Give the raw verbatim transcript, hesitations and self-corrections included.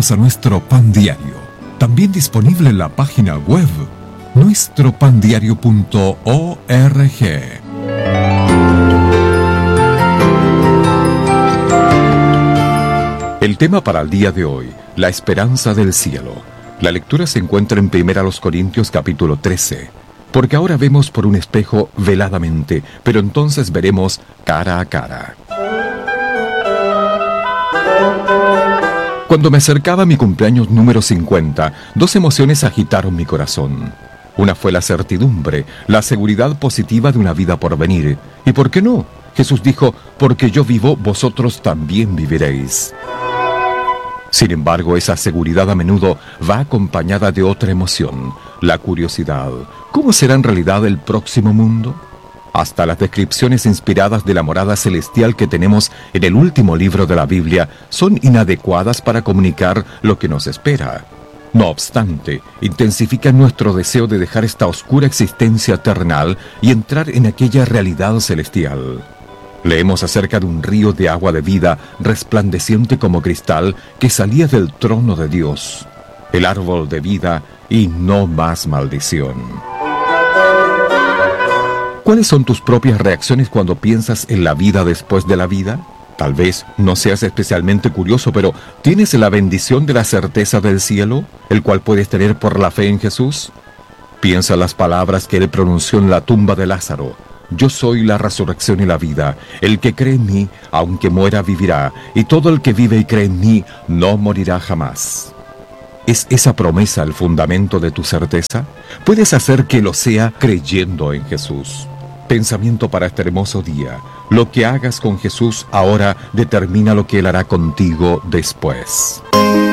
Bienvenidos a nuestro Pan Diario, también disponible en la página web nuestro pan diario punto org. El tema para el día de hoy, la esperanza del cielo. La lectura se encuentra en Primera a los Corintios capítulo trece. Porque ahora vemos por un espejo veladamente, pero entonces veremos cara a cara. Cuando me acercaba a mi cumpleaños número cincuenta, dos emociones agitaron mi corazón. Una fue la certidumbre, la seguridad positiva de una vida por venir. ¿Y por qué no? Jesús dijo, porque yo vivo, vosotros también viviréis. Sin embargo, esa seguridad a menudo va acompañada de otra emoción, la curiosidad. ¿Cómo será en realidad el próximo mundo? Hasta las descripciones inspiradas de la morada celestial que tenemos en el último libro de la Biblia son inadecuadas para comunicar lo que nos espera. No obstante, intensifican nuestro deseo de dejar esta oscura existencia terrenal y entrar en aquella realidad celestial. Leemos acerca de un río de agua de vida resplandeciente como cristal que salía del trono de Dios, el árbol de vida y no más maldición. ¿Cuáles son tus propias reacciones cuando piensas en la vida después de la vida? Tal vez no seas especialmente curioso, pero ¿tienes la bendición de la certeza del cielo, el cual puedes tener por la fe en Jesús? Piensa las palabras que él pronunció en la tumba de Lázaro. Yo soy la resurrección y la vida. El que cree en mí, aunque muera, vivirá. Y todo el que vive y cree en mí, no morirá jamás. ¿Es esa promesa el fundamento de tu certeza? Puedes hacer que lo sea creyendo en Jesús. Pensamiento para este hermoso día. Lo que hagas con Jesús ahora determina lo que Él hará contigo después.